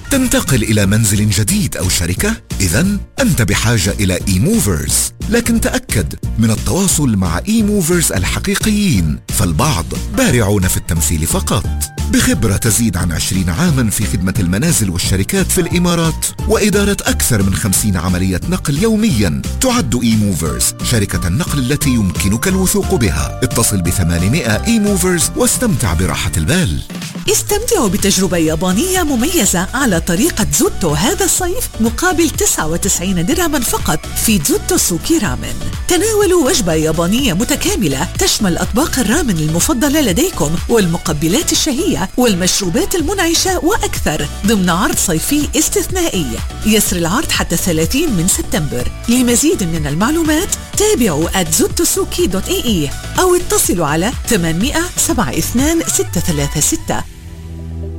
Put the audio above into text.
تنتقل إلى منزل جديد أو شركة؟ إذن أنت بحاجة إلى eMovers، لكن تأكد من التواصل مع eMovers الحقيقيين، فالبعض بارعون في التمثيل فقط. بخبرة تزيد عن 20 عاما في خدمة المنازل والشركات في الإمارات وإدارة أكثر من 50 عملية نقل يوميا، تعد eMovers شركة النقل التي يمكنك الوثوق بها. اتصل ب800 eMovers واستمتع براحة البال. استمتعوا بتجربة يابانية مميزة على طريقة زوتو هذا الصيف مقابل 99 درهما فقط في زوتو سوكي رامن. تناولوا وجبة يابانية متكاملة تشمل أطباق الرامن المفضلة لديكم والمقبلات الشهية والمشروبات المنعشة وأكثر ضمن عرض صيفي استثنائي. يسري العرض حتى 30 من سبتمبر. لمزيد من المعلومات تابعوا @zotosuki.ae أو اتصلوا على 800 72 636.